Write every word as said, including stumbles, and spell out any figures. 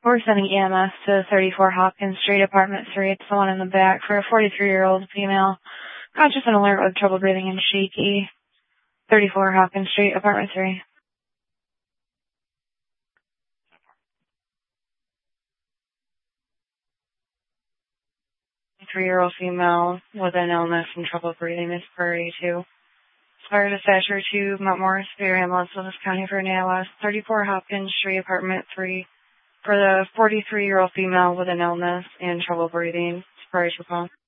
We're sending E M S to thirty-four Hopkins Street, apartment three. It's the one in the back for a forty-three-year-old female. Conscious and alert with trouble breathing and shaky. thirty-four Hopkins Street, apartment three. Three-year-old female with an illness and trouble breathing is priority two. Fire dispatcher to Mount Morris Superior Ambulance, Willis County for an A L S. thirty-four Hopkins Street, apartment three. For the forty-three-year-old female with an illness and trouble breathing, it's priority two call.